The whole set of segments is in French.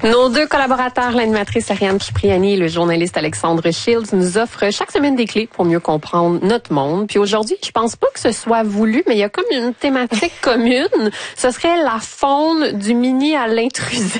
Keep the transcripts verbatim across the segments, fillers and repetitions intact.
Nos deux collaborateurs, l'animatrice Ariane Cipriani et le journaliste Alexandre Shields, nous offrent chaque semaine des clés pour mieux comprendre notre monde. Puis aujourd'hui, je pense pas que ce soit voulu, mais il y a comme une thématique commune. Ce serait la faune du mini à l'intrusif.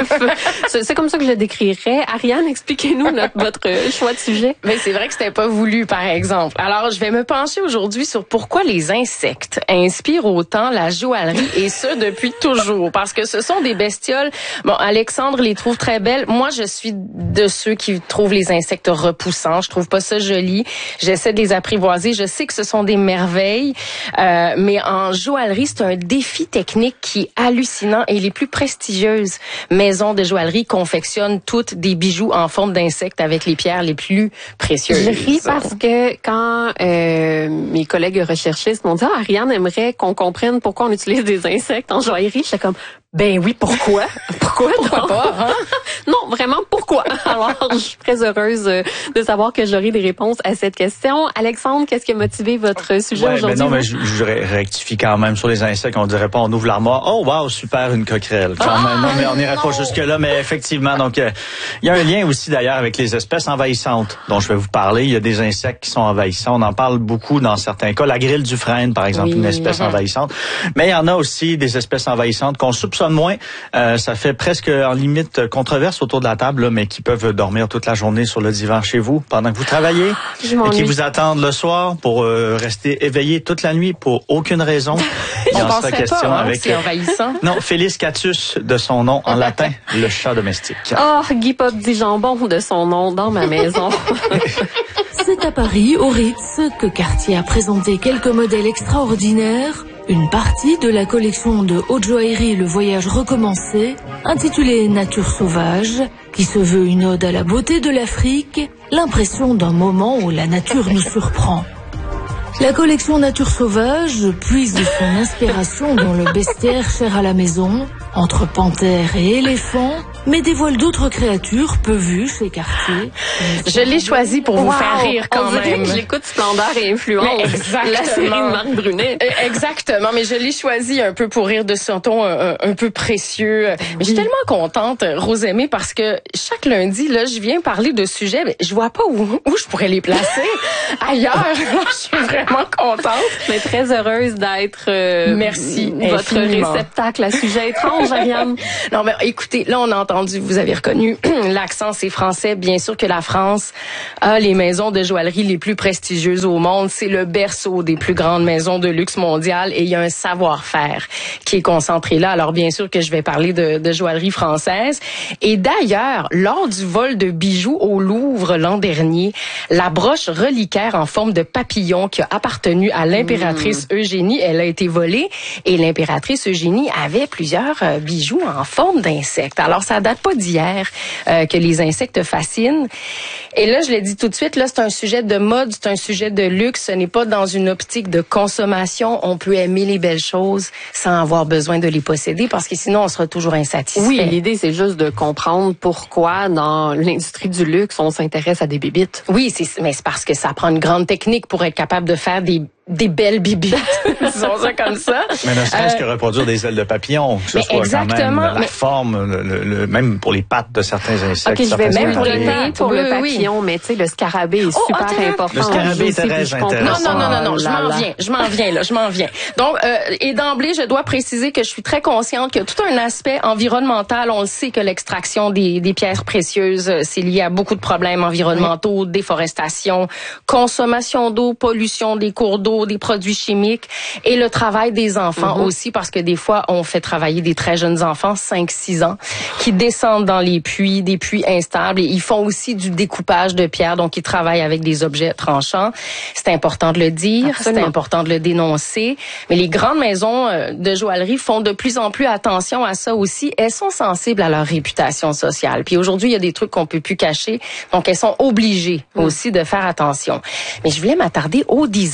C'est comme ça que je le décrirais. Ariane, expliquez-nous notre, votre choix de sujet. Mais c'est vrai que c'était pas voulu, par exemple. Alors, je vais me pencher aujourd'hui sur pourquoi les insectes inspirent autant la joaillerie, et ce, depuis toujours. Parce que ce sont des bestioles. Bon, Alexandre les trouve très belles. Moi, je suis de ceux qui trouvent les insectes repoussants. Je trouve pas ça joli. J'essaie de les apprivoiser. Je sais que ce sont des merveilles. Euh, mais en joaillerie, c'est un défi technique qui est hallucinant, et les plus prestigieuses maisons de joaillerie confectionnent toutes des bijoux en forme d'insectes avec les pierres les plus précieuses. Je ris parce que quand euh, mes collègues recherchistes m'ont dit « Ah, Ariane aimerait qu'on comprenne pourquoi on utilise des insectes en joaillerie », j'étais comme « Ben oui, pourquoi? Pourquoi Pourquoi donc? pas, hein? Non, vraiment, pourquoi? Alors, je suis très heureuse de savoir que j'aurai des réponses à cette question. Alexandre, qu'est-ce qui a motivé votre sujet ouais, aujourd'hui? Ben non, mais je, je rectifie quand même sur les insectes. On dirait pas, on ouvre l'armoire. Oh, wow, super, une coquerelle. Quand ah, même. Non, mais on n'irait pas jusque-là, mais effectivement, donc, il euh, y a un lien aussi d'ailleurs avec les espèces envahissantes dont je vais vous parler. Il y a des insectes qui sont envahissants. On en parle beaucoup dans certains cas. La grille du frêne, par exemple, oui, une espèce uh-huh. envahissante. Mais il y en a aussi des espèces envahissantes qu'on soupçonne moins. Euh, ça fait presque en limite controverse autour de la table, là, mais qui peuvent dormir toute la journée sur le divan chez vous pendant que vous travaillez et qui vous attendent le soir pour euh, rester éveillés toute la nuit pour aucune raison. Il en sera question pas, hein, avec c'est envahissant. Non, Felis catus de son nom en latin, le chat domestique. Oh, Guy Pop dit jambon de son nom dans ma maison. C'est à Paris, au Ritz, que Cartier a présenté quelques modèles extraordinaires. Une partie de la collection de haute joaillerie Le Voyage recommencé, intitulée Nature sauvage, qui se veut une ode à la beauté de l'Afrique, l'impression d'un moment où la nature nous surprend. La collection Nature sauvage puise de son inspiration dans le bestiaire cher à la maison, entre panthères et éléphants, mais dévoile d'autres créatures peu vues chez Cartier. Je l'ai choisi pour wow, vous faire rire quand on même. Dirait que j'écoute Splendeur et Influence. Exactement. La série de Marc Brunet. Exactement, mais je l'ai choisi un peu pour rire de son ton un, un peu précieux. Mais oui. Je suis tellement contente, Rosemée, parce que chaque lundi, là, je viens parler de sujets, mais je vois pas où, où je pourrais les placer ailleurs. Je suis vraiment contente. Mais très heureuse d'être euh, Merci votre infiniment. réceptacle à sujet étrange, Ariane. Non, mais écoutez, là, on a entendu, vous avez reconnu l'accent, c'est français. Bien sûr que la France a les maisons de joaillerie les plus prestigieuses au monde. C'est le berceau des plus grandes maisons de luxe mondiales, et il y a un savoir-faire qui est concentré là. Alors, bien sûr que je vais parler de, de joaillerie française. Et d'ailleurs, lors du vol de bijoux au Louvre l'an dernier, la broche reliquaire en forme de papillon qui a appartenu à l'impératrice mmh. Eugénie, elle a été volée, et l'impératrice Eugénie avait plusieurs euh, bijoux en forme d'insectes. Alors, ça date pas d'hier euh, que les insectes fascinent. Et là, je l'ai dit tout de suite, là, c'est un sujet de mode, c'est un sujet de luxe. Ce n'est pas dans une optique de consommation. On peut aimer les belles choses sans avoir besoin de les posséder, parce que sinon, on sera toujours insatisfait. Oui, l'idée, c'est juste de comprendre pourquoi, dans l'industrie du luxe, on s'intéresse à des bébites. Oui, c'est, mais c'est parce que ça prend une grande technique pour être capable de faire des des belles bibites, disons ça comme ça. Mais ne serait-ce euh, que reproduire des ailes de papillon, que ce mais soit exactement, quand même la mais... forme, le, le, le, même pour les pattes de certains insectes. Ok, je vais même pour, les pattes, pour oui, le papillon, oui. mais tu sais, le scarabée est oh, super attends, important. Le scarabée est très intéressant. Non, non, non, non, non, je m'en viens, je m'en viens, là, je m'en viens. Donc, euh, et d'emblée, je dois préciser que je suis très consciente que tout un aspect environnemental, on le sait que l'extraction des, des pierres précieuses, c'est lié à beaucoup de problèmes environnementaux, oui. Déforestation, consommation d'eau, pollution des cours d'eau, des produits chimiques, et le travail des enfants mm-hmm. aussi, parce que des fois, on fait travailler des très jeunes enfants, cinq six ans, qui descendent dans les puits, des puits instables, et ils font aussi du découpage de pierres, donc ils travaillent avec des objets tranchants. C'est important de le dire, Absolument. C'est important de le dénoncer, mais les grandes maisons de joaillerie font de plus en plus attention à ça aussi. Elles sont sensibles à leur réputation sociale. Puis aujourd'hui, il y a des trucs qu'on peut plus cacher, donc elles sont obligées mm. aussi de faire attention. Mais je voulais m'attarder au design.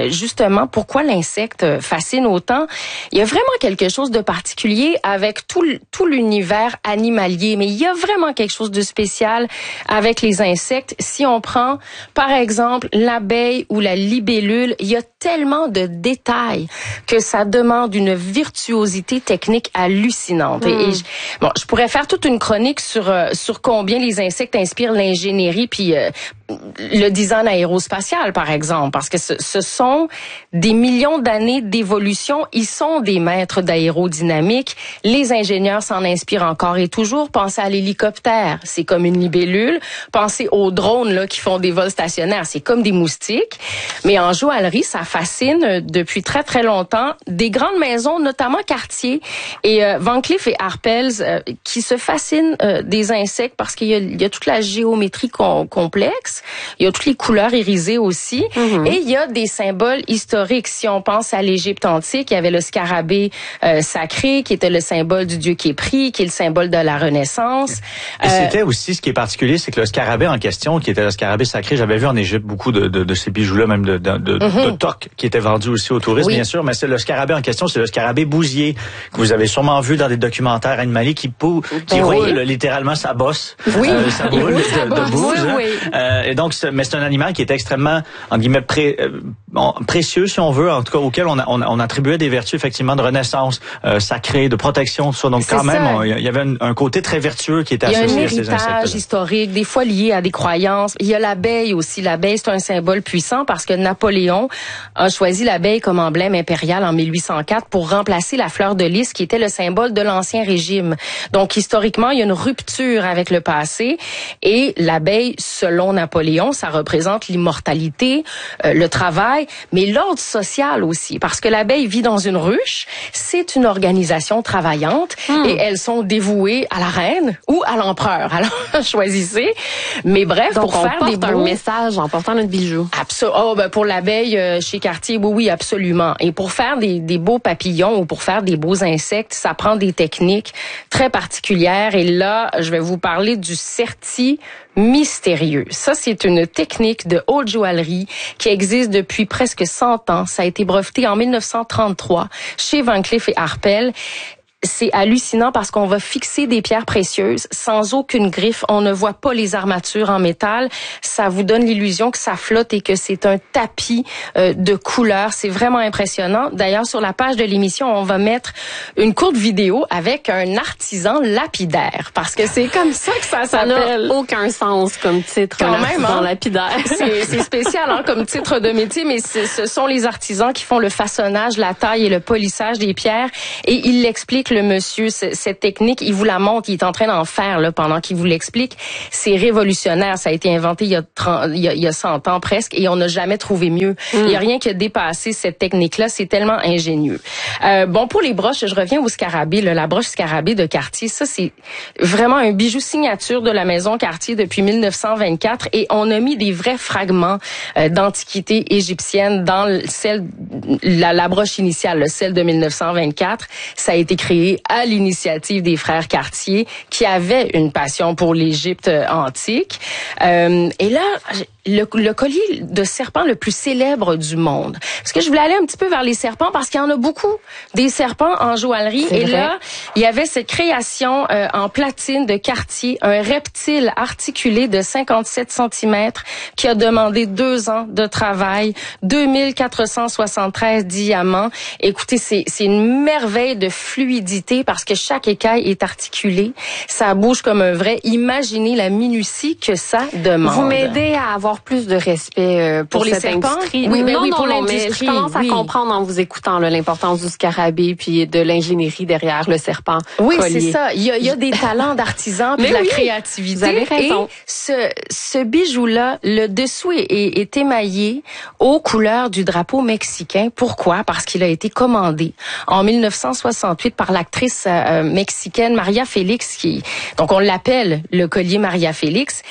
euh, justement, pourquoi l'insecte fascine autant. Il y a vraiment quelque chose de particulier avec tout, tout l'univers animalier, mais il y a vraiment quelque chose de spécial avec les insectes. Si on prend, par exemple, l'abeille ou la libellule, il y a tellement de détails que ça demande une virtuosité technique hallucinante. Mm. Et, et je, bon, je pourrais faire toute une chronique sur euh, sur combien les insectes inspirent l'ingénierie puis euh, le design aérospatial, par exemple, parce que ce, ce sont des millions d'années d'évolution. Ils sont des maîtres d'aérodynamique. Les ingénieurs s'en inspirent encore et toujours. Pensez à l'hélicoptère, c'est comme une libellule. Pensez aux drones là qui font des vols stationnaires, c'est comme des moustiques. Mais en joaillerie, ça fascine depuis très très longtemps des grandes maisons, notamment Cartier et euh, Van Cleef et Arpels, euh, qui se fascinent euh, des insectes parce qu'il y a, il y a toute la géométrie com- complexe. Il y a toutes les couleurs irisées aussi. Mm-hmm. Et il y a des symboles historiques. Si on pense à l'Égypte antique, il y avait le scarabée euh, sacré, qui était le symbole du dieu Képri, qui est le symbole de la Renaissance. Et euh, c'était aussi, ce qui est particulier, c'est que le scarabée en question, qui était le scarabée sacré, j'avais vu en Égypte beaucoup de, de, de ces bijoux-là, même de, de, de, mm-hmm. de toques, qui étaient vendus aussi aux touristes, oui. bien sûr. Mais c'est le scarabée en question, c'est le scarabée bousier, que vous avez sûrement vu dans des documentaires animaliers, qui, pou, qui oui. roule littéralement sa bosse. Oui, euh, sa boule de, sa de, bosse. de bouse. Oui, hein. oui. Euh, et donc, mais c'est un animal qui est extrêmement, en guillemets, pré, euh, bon, précieux, si on veut, en tout cas, auquel on, a, on, on attribuait des vertus, effectivement, de renaissance euh, sacrée, de protection, tout ça. Donc, c'est quand ça. même, il y avait un, un côté très vertueux qui était associé à ces insectes. Il y a un héritage historique, des fois lié à des croyances. Il y a l'abeille aussi. L'abeille, c'est un symbole puissant parce que Napoléon a choisi l'abeille comme emblème impérial en mille huit cent quatre pour remplacer la fleur de lys, qui était le symbole de l'Ancien Régime. Donc, historiquement, il y a une rupture avec le passé. Et l'abeille, selon Napoléon, ça représente l'immortalité, euh, le travail, mais l'ordre social aussi. Parce que l'abeille vit dans une ruche, c'est une organisation travaillante hmm. et elles sont dévouées à la reine ou à l'empereur. Alors, choisissez. Mais bref, donc, pour on faire porte des beaux... un message en portant notre bijou. Absolument. Oh, ben pour l'abeille euh, chez Cartier, oui, oui, absolument. Et pour faire des, des beaux papillons ou pour faire des beaux insectes, ça prend des techniques très particulières. Et là, je vais vous parler du certi mystérieux. Ça, c'est une technique de haute joaillerie qui existe depuis presque cent ans. Ça a été breveté en mille neuf cent trente-trois chez Van Cleef et Arpels. C'est hallucinant parce qu'on va fixer des pierres précieuses sans aucune griffe. On ne voit pas les armatures en métal. Ça vous donne l'illusion que ça flotte et que c'est un tapis euh, de couleurs. C'est vraiment impressionnant. D'ailleurs, sur la page de l'émission, on va mettre une courte vidéo avec un artisan lapidaire parce que c'est comme ça que ça s'appelle. Ça n'a aucun sens comme titre, quand un même, artisan hein? lapidaire. C'est, c'est spécial hein, comme titre de métier, mais ce sont les artisans qui font le façonnage, la taille et le polissage des pierres. Et il l'explique, le monsieur, cette technique, il vous la montre, il est en train d'en faire là pendant qu'il vous l'explique. C'est révolutionnaire, ça a été inventé il y a trente, il y a, il y a cent ans presque et on n'a jamais trouvé mieux. Mm. Il y a rien qui a dépassé cette technique-là, c'est tellement ingénieux. Euh, bon, pour les broches, je reviens au scarabée, là, la broche scarabée de Cartier, ça c'est vraiment un bijou signature de la maison Cartier depuis mille neuf cent vingt-quatre et on a mis des vrais fragments euh, d'antiquité égyptienne dans celle la, la broche initiale, celle de mille neuf cent vingt-quatre. Ça a été créé à l'initiative des frères Cartier qui avaient une passion pour l'Égypte antique. Euh, et là, le, le collier de serpent le plus célèbre du monde. Parce que je voulais aller un petit peu vers les serpents parce qu'il y en a beaucoup des serpents en joaillerie. C'est et vrai. Là, il y avait cette création euh, en platine de Cartier, un reptile articulé de cinquante-sept centimètres qui a demandé deux ans de travail, deux mille quatre cent soixante-treize diamants. Écoutez, c'est, c'est une merveille de fluidité parce que chaque écaille est articulée. Ça bouge comme un vrai. Imaginez la minutie que ça demande. Vous m'aidez à avoir plus de respect euh, pour, pour les cette serpents? industrie. Oui, mais non, oui, non, pour non, l'industrie. Mais je commence oui. à comprendre en vous écoutant là, l'importance du scarabée puis de l'ingénierie derrière le serpent. Oui, collier. c'est ça. Il y a, il y a des talents d'artisan puis de la oui, créativité. Vous avez raison. Et ce, ce bijou-là, le dessous est, est, est émaillé aux couleurs du drapeau mexicain. Pourquoi? Parce qu'il a été commandé en mille neuf cent soixante-huit par l'actrice euh, mexicaine Maria Félix, qui donc on l'appelle le collier Maria Félix.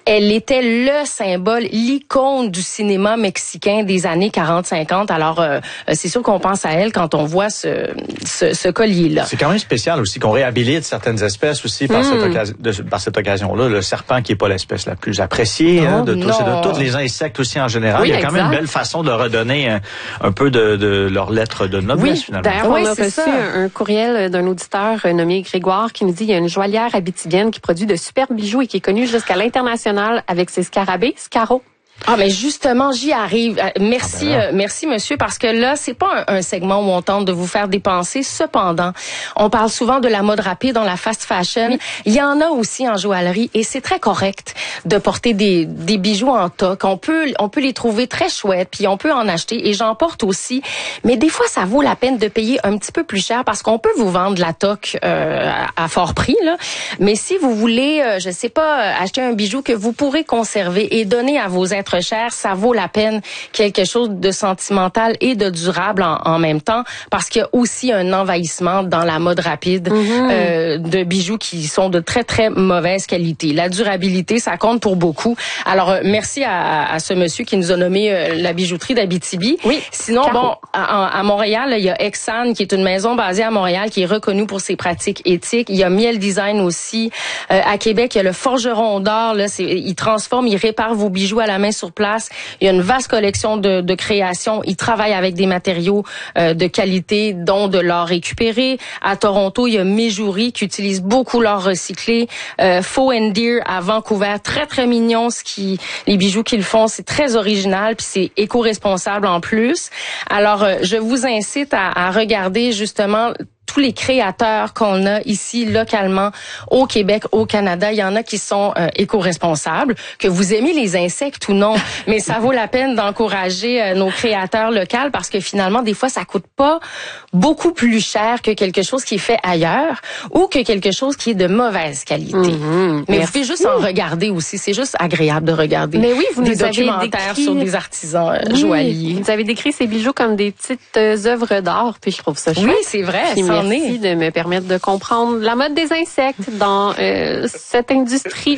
Elle était le symbole, l'icône du cinéma mexicain des années quarante cinquante. Alors, euh, c'est sûr qu'on pense à elle quand on voit ce, ce, ce collier-là. C'est quand même spécial aussi qu'on réhabilite certaines espèces aussi par, mmh. cette, occasion, de, par cette occasion-là. Le serpent qui est pas l'espèce la plus appréciée oh, hein, de tous, c'est de tous les insectes aussi en général. Oui, il y a quand exact. même une belle façon de redonner un, un peu de, de leur lettre de noblesse oui, finalement. D'ailleurs, oui, on a reçu ça. un courriel d'un auditeur nommé Grégoire qui nous dit il y a une joaillière abitibienne qui produit de superbes bijoux et qui est connue jusqu'à l'international avec ses scarabées, Scaro. Ah mais justement, j'y arrive. Merci, ah ben euh, merci monsieur, parce que là, c'est pas un, un segment où on tente de vous faire dépenser. Cependant, on parle souvent de la mode rapide dans la fast fashion. Oui. Il y en a aussi en joaillerie et c'est très correct de porter des, des bijoux en toc. On peut, on peut les trouver très chouettes, puis on peut en acheter et j'en porte aussi. Mais des fois, ça vaut la peine de payer un petit peu plus cher parce qu'on peut vous vendre la toque euh, à, à fort prix là. Mais si vous voulez, euh, je sais pas, acheter un bijou que vous pourrez conserver et donner à vos êtres cher, ça vaut la peine quelque chose de sentimental et de durable en, en même temps, parce qu'il y a aussi un envahissement dans la mode rapide mm-hmm. euh, de bijoux qui sont de très très mauvaise qualité. La durabilité, ça compte pour beaucoup. Alors euh, merci à, à ce monsieur qui nous a nommé euh, la bijouterie d'Abitibi. Oui. Sinon, Caro. bon, à, à Montréal, là, il y a Exxon qui est une maison basée à Montréal qui est reconnue pour ses pratiques éthiques. Il y a Miel Design aussi. Euh, à Québec, il y a le Forgeron d'or. Là, c'est, il transforme, il répare vos bijoux à la main sur place. Il y a une vaste collection de, de créations. Ils travaillent avec des matériaux euh, de qualité, dont de l'or récupéré. À Toronto, il y a Méjourie qui utilise beaucoup l'or recyclé. Euh, Faux and Deer à Vancouver, très très mignon. Ce qui, les bijoux qu'ils font, c'est très original puis c'est éco-responsable en plus. Alors, euh, je vous incite à, à regarder justement tous les créateurs qu'on a ici localement au Québec, au Canada. Il y en a qui sont euh, éco-responsables, que vous aimez les insectes ou non, mais ça vaut la peine d'encourager euh, nos créateurs locaux parce que finalement, des fois, ça coûte pas beaucoup plus cher que quelque chose qui est fait ailleurs ou que quelque chose qui est de mauvaise qualité. Mmh, mais merci. Vous pouvez juste en regarder aussi. C'est juste agréable de regarder mais oui, vous des nous documentaires avez décrit... sur des artisans euh, oui, joailliers. Vous avez décrit ces bijoux comme des petites euh, œuvres d'art, puis je trouve ça chouette. Oui, c'est vrai. Merci de me permettre de comprendre la mode des insectes dans euh, cette industrie.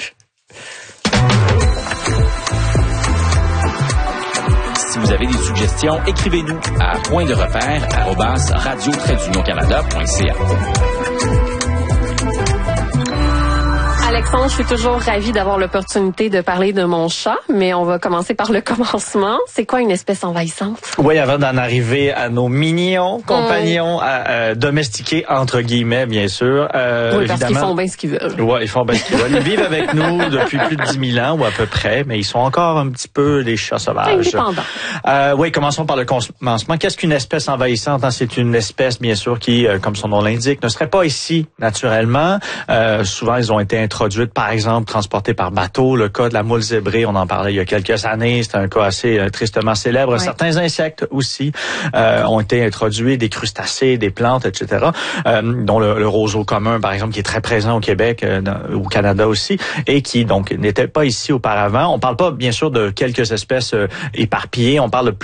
Si vous avez des suggestions, écrivez-nous à point de repère arobase radio tiret d'union canada point c a. Alexandre, je suis toujours ravie d'avoir l'opportunité de parler de mon chat, mais on va commencer par le commencement. C'est quoi une espèce envahissante? Oui, avant d'en arriver à nos mignons compagnons mmh. à, euh, domestiqués, entre guillemets, bien sûr. Euh, oui, parce qu'ils font bien ce qu'ils veulent. Oui, ils font bien ce qu'ils veulent. Ils vivent avec nous depuis plus de dix mille ans, ou à peu près, mais ils sont encore un petit peu des chats sauvages. Indépendants. Euh, oui, commençons par le commencement. Qu'est-ce qu'une espèce envahissante? C'est une espèce, bien sûr, qui, euh, comme son nom l'indique, ne serait pas ici naturellement. Euh, souvent, ils ont été introduites, par exemple, transportées par bateau. Le cas de la moule zébrée, on en parlait il y a quelques années. C'est un cas assez euh, tristement célèbre. Ouais. Certains insectes aussi euh, ont été introduits, des crustacés, des plantes, et cetera, euh, dont le, le roseau commun, par exemple, qui est très présent au Québec, euh, dans, au Canada aussi, et qui, donc, n'était pas ici auparavant. On parle pas, bien sûr, de quelques espèces euh, éparpillées. On parle de